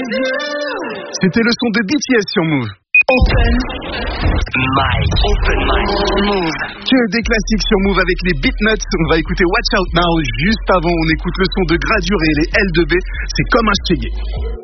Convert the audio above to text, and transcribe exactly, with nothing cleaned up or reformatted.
C'était le son de B T S sur Move. Open Mic. Open Mic. Move. Que des classiques sur Move avec les Beatnuts. On va écouter Watch Out Now. Juste avant, on écoute le son de Gradure et les L deux B. C'est comme un chégué.